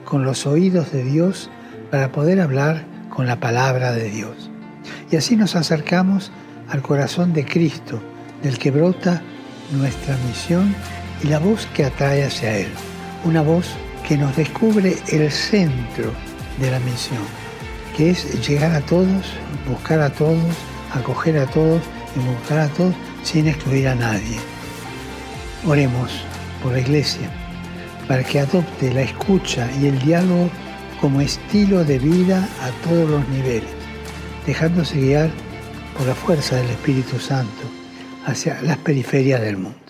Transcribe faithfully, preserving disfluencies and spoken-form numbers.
con los oídos de Dios para poder hablar con la palabra de Dios. Y así nos acercamos al corazón de Cristo, del que brota nuestra misión y la voz que atrae hacia Él. Una voz que nos descubre el centro de la misión, que es llegar a todos, buscar a todos, acoger a todos y buscar a todos sin excluir a nadie. Oremos por la Iglesia, para que adopte la escucha y el diálogo como estilo de vida a todos los niveles, dejándose guiar por la fuerza del Espíritu Santo hacia las periferias del mundo.